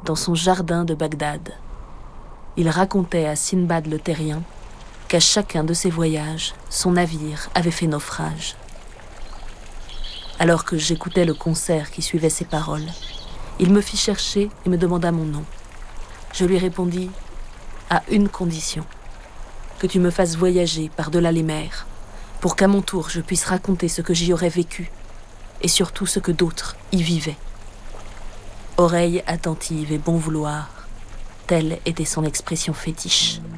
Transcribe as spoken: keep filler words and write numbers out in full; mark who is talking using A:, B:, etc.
A: dans son jardin de Bagdad. Il racontait à Sinbad le Terrien qu'à chacun de ses voyages, son navire avait fait naufrage. Alors que j'écoutais le concert qui suivait ses paroles, il me fit chercher et me demanda mon nom. Je lui répondis à une condition, que tu me fasses voyager par-delà les mers, pour qu'à mon tour je puisse raconter ce que j'y aurais vécu, et surtout ce que d'autres y vivaient. Oreille attentive et bon vouloir, telle était son expression fétiche.